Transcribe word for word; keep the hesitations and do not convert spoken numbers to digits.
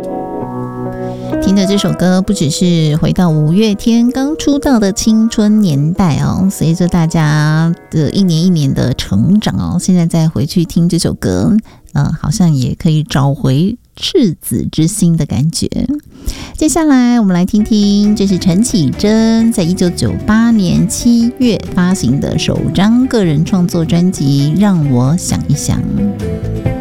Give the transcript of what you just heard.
听的这首歌不只是回到五月天刚出道的青春年代哦，随着大家的一年一年的成长哦，现在再回去听这首歌，呃，好像也可以找回赤子之心的感觉。接下来我们来听听，这是陈绮贞在一九九八年七月发行的首张个人创作专辑《让我想一想》。